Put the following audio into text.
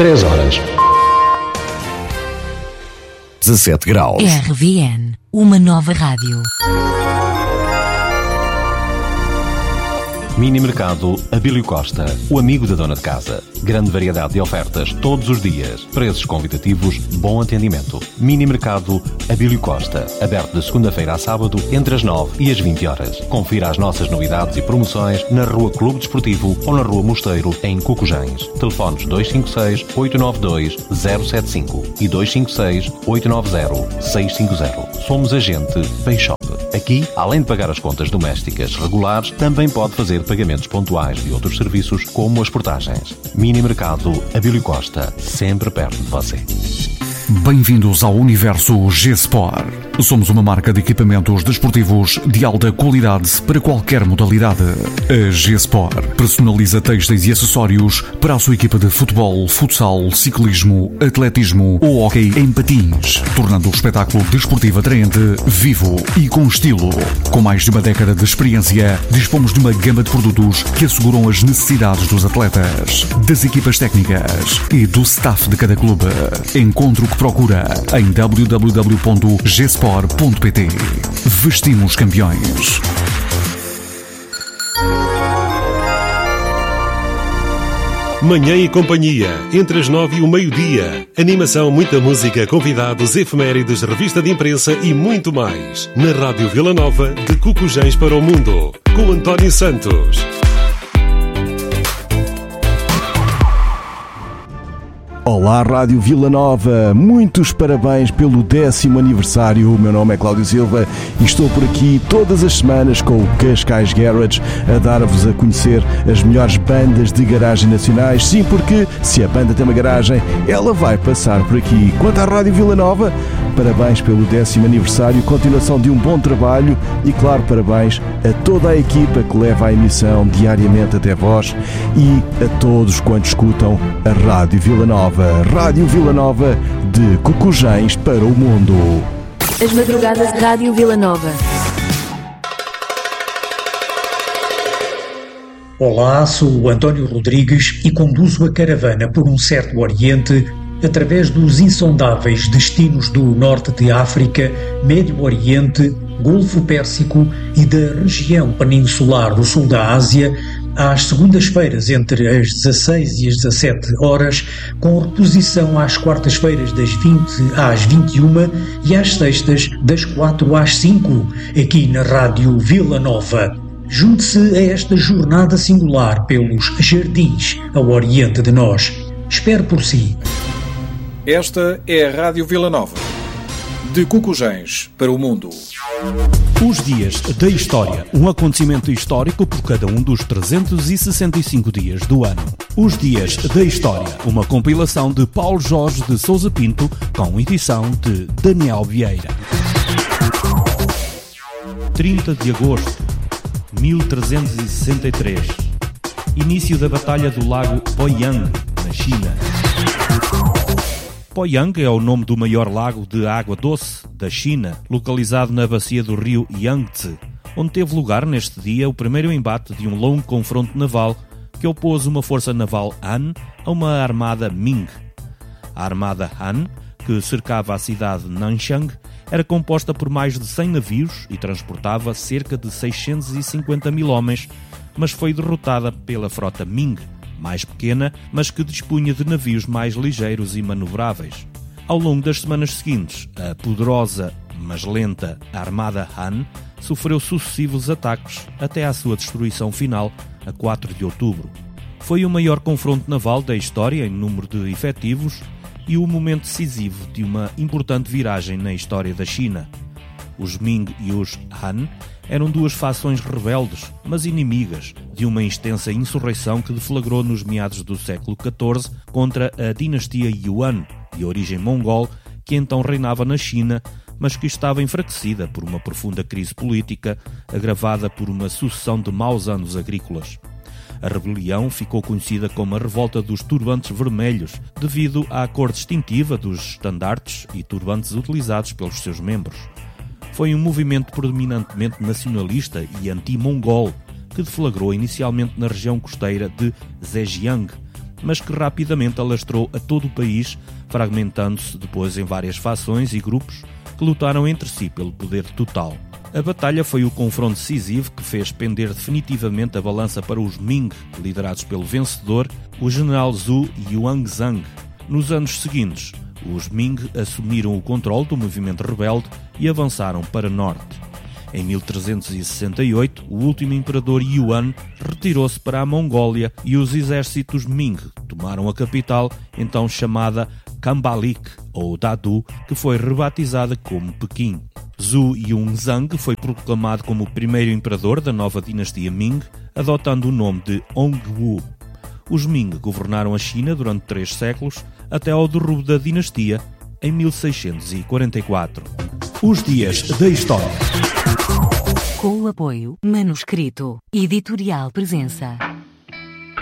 3 horas. 17 graus. RVN, uma nova rádio. Mini Mercado Abílio Costa, o amigo da dona de casa. Grande variedade de ofertas todos os dias. Preços convidativos, bom atendimento. Mini Mercado Abílio Costa, aberto de segunda-feira a sábado, entre as 9 e as 20 horas. Confira as nossas novidades e promoções na Rua Clube Desportivo ou na Rua Mosteiro, em Cocujães. Telefones 256-892-075 e 256-890-650. Somos agente Peixote. Aqui, além de pagar as contas domésticas regulares, também pode fazer pagamentos pontuais de outros serviços, como as portagens. Mini Mercado Abílio Costa, sempre perto de você. Bem-vindos ao universo G-Sport. Somos uma marca de equipamentos desportivos de alta qualidade para qualquer modalidade. A G-Sport personaliza têxteis e acessórios para a sua equipa de futebol, futsal, ciclismo, atletismo ou hóquei em patins, tornando o espetáculo desportivo atraente, vivo e com estilo. Com mais de uma década de experiência, dispomos de uma gama de produtos que asseguram as necessidades dos atletas, das equipas técnicas e do staff de cada clube. Encontre o que procura em www.gsport.pt. Vestimos campeões. Manhã e companhia, entre as 9 e o meio-dia. Animação, muita música, convidados, efemérides, revista de imprensa e muito mais. Na Rádio Vila Nova, de Cocujães para o Mundo, com António Santos. Olá, Rádio Vila Nova, muitos parabéns pelo 10º aniversário. O meu nome é Cláudio Silva e estou por aqui todas as semanas com o Cascais Garage a dar-vos a conhecer as melhores bandas de garagem nacionais. Sim, porque se a banda tem uma garagem, ela vai passar por aqui. Quanto à Rádio Vila Nova, parabéns pelo 10º aniversário, continuação de um bom trabalho e, claro, parabéns a toda a equipa que leva a emissão diariamente até vós e a todos quantos escutam a Rádio Vila Nova. Rádio Vila Nova, de Cocujães para o Mundo. As madrugadas de Rádio Vila Nova. Olá, sou o António Rodrigues e conduzo a caravana por um certo Oriente através dos insondáveis destinos do Norte de África, Médio Oriente, Golfo Pérsico e da região peninsular do Sul da Ásia, às segundas-feiras entre as 16 e as 17 horas, com reposição às quartas-feiras das 20 às 21 e às sextas das 4 às 5, aqui na Rádio Vila Nova. Junte-se a esta jornada singular pelos jardins ao oriente de nós. Espero por si. Esta é a Rádio Vila Nova, de Cocujães para o Mundo. Os Dias da História, um acontecimento histórico por cada um dos 365 dias do ano. Os Dias da História, uma compilação de Paulo Jorge de Sousa Pinto, com edição de Daniel Vieira. 30 de agosto, 1363. Início da Batalha do Lago Poyang, na China. Poyang é o nome do maior lago de água doce da China, localizado na bacia do rio Yangtze, onde teve lugar neste dia o primeiro embate de um longo confronto naval que opôs uma força naval Han a uma armada Ming. A armada Han, que cercava a cidade de Nanchang, era composta por mais de 100 navios e transportava cerca de 650 mil homens, mas foi derrotada pela frota Ming, mais pequena, mas que dispunha de navios mais ligeiros e manobráveis. Ao longo das semanas seguintes, a poderosa, mas lenta armada Han sofreu sucessivos ataques até à sua destruição final, a 4 de outubro. Foi o maior confronto naval da história em número de efetivos e o momento decisivo de uma importante viragem na história da China. Os Ming e os Han eram duas fações rebeldes, mas inimigas, de uma extensa insurreição que deflagrou nos meados do século XIV contra a dinastia Yuan, de origem mongol, que então reinava na China, mas que estava enfraquecida por uma profunda crise política, agravada por uma sucessão de maus anos agrícolas. A rebelião ficou conhecida como a Revolta dos Turbantes Vermelhos, devido à cor distintiva dos estandartes e turbantes utilizados pelos seus membros. Foi um movimento predominantemente nacionalista e anti-mongol, que deflagrou inicialmente na região costeira de Zhejiang mas que rapidamente alastrou a todo o país, fragmentando-se depois em várias fações e grupos que lutaram entre si pelo poder total. A batalha foi o confronto decisivo que fez pender definitivamente a balança para os Ming, liderados pelo vencedor, o general Zhu Yuanzhang. Nos anos seguintes, os Ming assumiram o controle do movimento rebelde e avançaram para norte. Em 1368, o último imperador Yuan retirou-se para a Mongólia e os exércitos Ming tomaram a capital, então chamada Kambalik, ou Dadu, que foi rebatizada como Pequim. Zhu Yuanzhang foi proclamado como o primeiro imperador da nova dinastia Ming, adotando o nome de Hongwu. Os Ming governaram a China durante 3 séculos, até ao derrubo da dinastia em 1644. Os Dias da História. Com o apoio Manuscrito Editorial Presença.